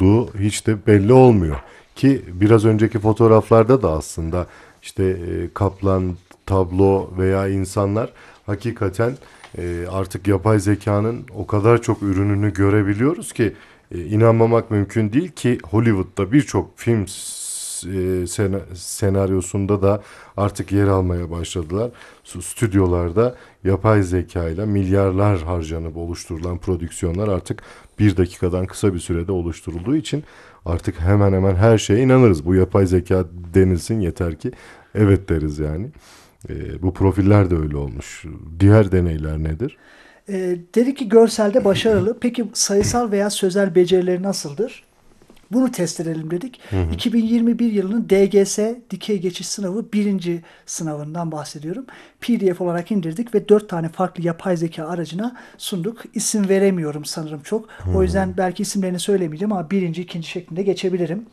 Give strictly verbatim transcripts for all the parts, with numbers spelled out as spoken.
olduğu hiç de belli olmuyor. Ki biraz önceki fotoğraflarda da aslında işte e, kaplan, tablo veya insanlar hakikaten e, artık yapay zekanın o kadar çok ürününü görebiliyoruz ki e, inanmamak mümkün değil ki Hollywood'da birçok film s- e, sena- senaryosunda da artık yer almaya başladılar. Su- Stüdyolarda yapay zeka ile milyarlar harcanıp oluşturulan prodüksiyonlar artık bir dakikadan kısa bir sürede oluşturulduğu için artık hemen hemen her şeye inanırız. Bu yapay zeka denilsin yeter ki evet deriz yani. E, bu profiller de öyle olmuş. Diğer deneyler nedir? E, dedi ki görselde başarılı. Peki sayısal veya sözel becerileri nasıldır? Bunu test edelim dedik. Hı hı. iki bin yirmi bir yılının D G S dikey geçiş sınavı birinci sınavından bahsediyorum. P D F olarak indirdik ve dört tane farklı yapay zeka aracına sunduk. İsim veremiyorum sanırım çok. Hı O hı. yüzden belki isimlerini söylemeyeceğim ama birinci, ikinci şeklinde geçebilirim.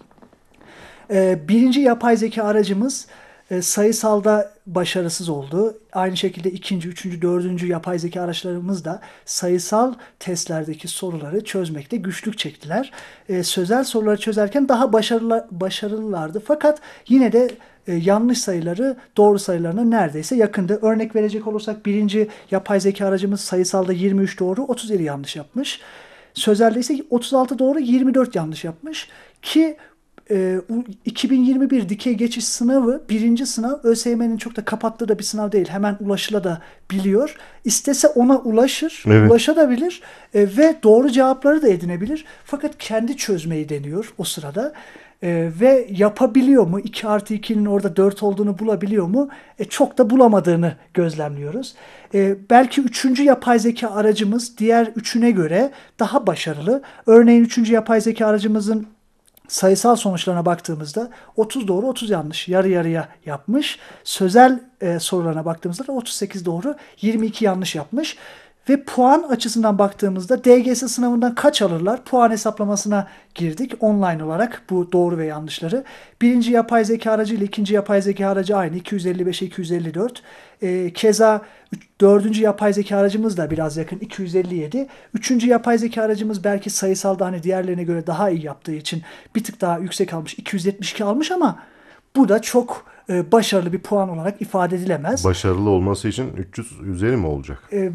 Ee, birinci yapay zeka aracımız e, sayısalda başarısız oldu. Aynı şekilde ikinci, üçüncü, dördüncü yapay zeka araçlarımız da sayısal testlerdeki soruları çözmekte güçlük çektiler. E, sözel soruları çözerken daha başarılı, başarılılardı. Fakat yine de e, yanlış sayıları doğru sayılarına neredeyse yakındı. Örnek verecek olursak birinci yapay zeka aracımız sayısalda yirmi üç doğru, otuz yedi yanlış yapmış. Sözelde ise otuz altı doğru, yirmi dört yanlış yapmış. Ki e, iki bin yirmi bir dikey geçiş sınavı birinci sınav ÖSYM'nin çok da kapattığı da bir sınav değil. Hemen ulaşılabiliyor. İstese ona ulaşır, Evet. ulaşabilir e, ve doğru cevapları da edinebilir. Fakat kendi çözmeyi deniyor o sırada. E, ve yapabiliyor mu? iki artı ikinin orada dört olduğunu bulabiliyor mu? E, çok da bulamadığını gözlemliyoruz. E, belki üçüncü yapay zeka aracımız diğer üçüne göre daha başarılı. Örneğin üçüncü yapay zeka aracımızın sayısal sonuçlarına baktığımızda otuz doğru otuz yanlış yarı yarıya yapmış. Sözel e, sorularına baktığımızda da otuz sekiz doğru yirmi iki yanlış yapmış. Ve puan açısından baktığımızda D G S sınavından kaç alırlar? Puan hesaplamasına girdik online olarak bu doğru ve yanlışları. Birinci yapay zeka aracı ile ikinci yapay zeka aracı aynı. iki yüz elli beşe iki yüz elli dört. E, keza üç- dördüncü yapay zeka aracımız da biraz yakın iki yüz elli yedi. Üçüncü yapay zeka aracımız belki sayısalda hani diğerlerine göre daha iyi yaptığı için bir tık daha yüksek almış. iki yüz yetmiş iki almış ama bu da çok e, başarılı bir puan olarak ifade edilemez. Başarılı olması için üç yüz üzeri mi olacak? E,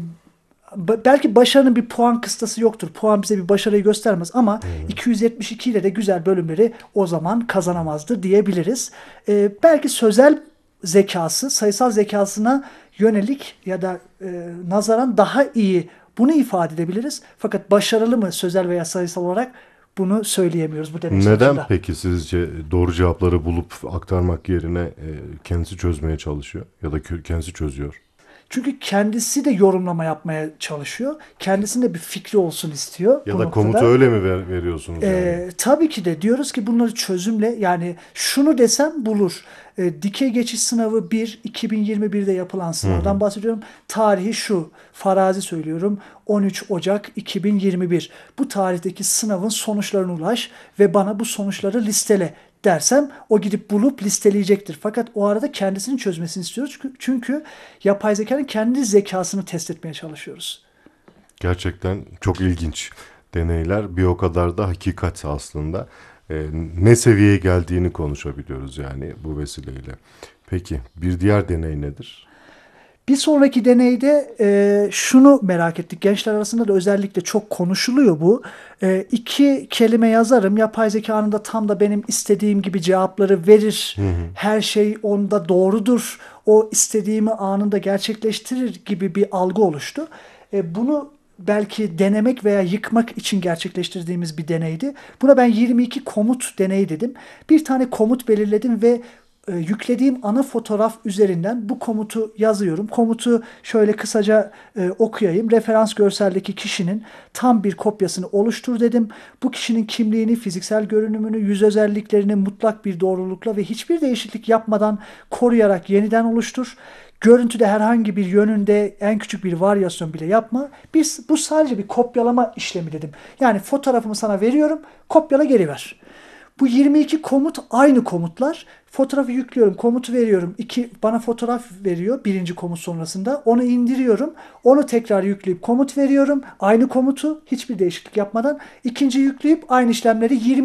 Belki başarının bir puan kıstası yoktur. Puan bize bir başarıyı göstermez ama Hı hı. iki yüz yetmiş iki ile de güzel bölümleri o zaman kazanamazdı diyebiliriz. Ee, belki sözel zekası, sayısal zekasına yönelik ya da e, nazaran daha iyi bunu ifade edebiliriz. Fakat başarılı mı sözel veya sayısal olarak bunu söyleyemiyoruz bu deney Neden sonucunda. peki sizce doğru cevapları bulup aktarmak yerine e, kendisi çözmeye çalışıyor ya da kö- kendisi çözüyor? Çünkü kendisi de yorumlama yapmaya çalışıyor. Kendisinde bir fikri olsun istiyor Ya bu da komutu noktada. öyle mi ver- veriyorsunuz yani? Ee, tabii ki de diyoruz ki bunları çözümle yani şunu desem bulur. Ee, dikey geçiş sınavı bir iki bin yirmi birde yapılan Hı hı. sınavdan bahsediyorum. Tarihi şu farazi söylüyorum on üç Ocak iki bin yirmi bir. Bu tarihteki sınavın sonuçlarına ulaş ve bana bu sonuçları listele dersem o gidip bulup listeleyecektir. Fakat o arada kendisinin çözmesini istiyoruz. Çünkü, çünkü yapay zekanın kendi zekasını test etmeye çalışıyoruz. Gerçekten çok ilginç deneyler. Bir o kadar da hakikat aslında. E, ne seviyeye geldiğini konuşabiliyoruz yani bu vesileyle. Peki bir diğer deney nedir? Bir sonraki deneyde e, şunu merak ettik. Gençler arasında da özellikle çok konuşuluyor bu. E, iki kelime yazarım. Yapay zeka anında tam da benim istediğim gibi cevapları verir. Hı hı. Her şey onda doğrudur. O istediğimi anında gerçekleştirir gibi bir algı oluştu. E, bunu belki denemek veya yıkmak için gerçekleştirdiğimiz bir deneydi. Buna ben yirmi iki komut deneyi dedim. Bir tane komut belirledim ve e, yüklediğim ana fotoğraf üzerinden bu komutu yazıyorum. Komutu şöyle kısaca e, okuyayım. Referans görseldeki kişinin tam bir kopyasını oluştur dedim. Bu kişinin kimliğini, fiziksel görünümünü, yüz özelliklerini mutlak bir doğrulukla ve hiçbir değişiklik yapmadan koruyarak yeniden oluştur. Görüntüde herhangi bir yönünde en küçük bir varyasyon bile yapma. Biz bu sadece bir kopyalama işlemi dedim. Yani fotoğrafımı sana veriyorum, kopyala geri ver. Bu yirmi iki komut aynı komutlar. Fotoğrafı yüklüyorum, komutu veriyorum. İki, bana fotoğraf veriyor birinci komut sonrasında. Onu indiriyorum. Onu tekrar yükleyip komut veriyorum. Aynı komutu hiçbir değişiklik yapmadan. İkinci yükleyip aynı işlemleri yirmi